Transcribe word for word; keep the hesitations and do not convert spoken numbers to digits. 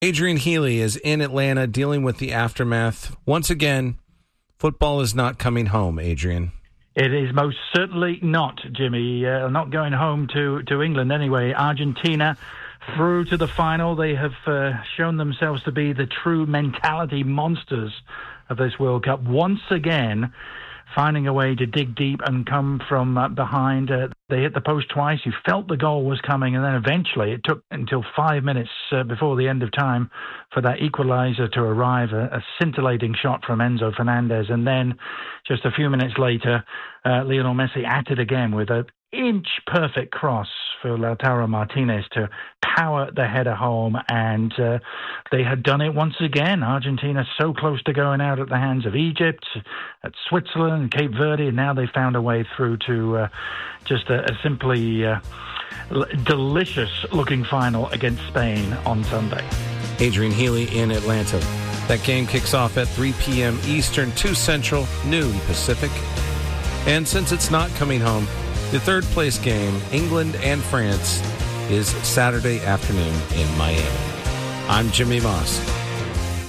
Adrian Healy is in Atlanta dealing with the aftermath. Once again, football is not coming home, Adrian. It is most certainly not, Jimmy. Uh, not going home to, to England anyway. Argentina through to the final. They have uh, shown themselves to be the true mentality monsters of this World Cup. Once again, finding a way to dig deep and come from uh, behind. Uh, they hit the post twice. You felt the goal was coming, and then eventually it took until five minutes uh, before the end of time for that equalizer to arrive, a, a scintillating shot from Enzo Fernandez. And then just a few minutes later, uh, Lionel Messi at it again with an inch-perfect cross for Lautaro Martinez to power the header home, and uh, they had done it once again. Argentina so close to going out at the hands of Egypt, at Switzerland, Cape Verde, and now they found a way through to uh, just a, a simply uh, delicious-looking final against Spain on Sunday. Adrian Healy in Atlanta. That game kicks off at three p.m. Eastern, two Central, noon Pacific. And since it's not coming home, the third place game, England and France, is Saturday afternoon in Miami. I'm Jimmy Moss.